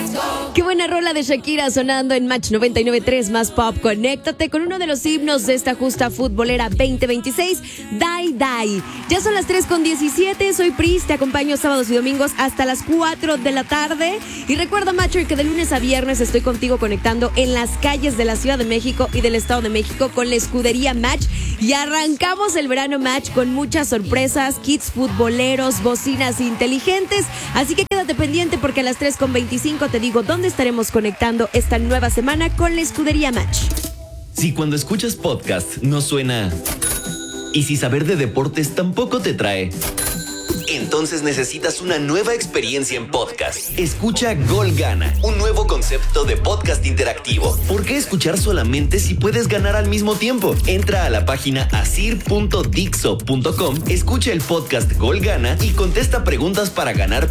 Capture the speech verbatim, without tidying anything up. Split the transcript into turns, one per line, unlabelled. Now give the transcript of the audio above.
Qué buena rola de Shakira sonando en Match noventa y nueve punto tres más Pop. Conéctate con uno de los himnos de esta justa futbolera veinte veintiséis, Die Die. Ya son las tres con diecisiete, soy Pris, te acompaño sábados y domingos hasta las cuatro de la tarde. Y recuerda, Matcher, que de lunes a viernes estoy contigo conectando en las calles de la Ciudad de México y del Estado de México con la escudería Match. Y arrancamos el verano Match con muchas sorpresas, kits futboleros, bocinas inteligentes. Así que quédate pendiente porque a las tres con veinticinco te digo dónde estaremos conectando esta nueva semana con la escudería Match.
Si cuando escuchas podcast no suena y si saber de deportes tampoco te trae, entonces necesitas una nueva experiencia en podcast. Escucha Gol Gana, un nuevo concepto de podcast interactivo. ¿Por qué escuchar solamente si puedes ganar al mismo tiempo? Entra a la página asir punto dixo punto com, escucha el podcast Gol Gana y contesta preguntas para ganar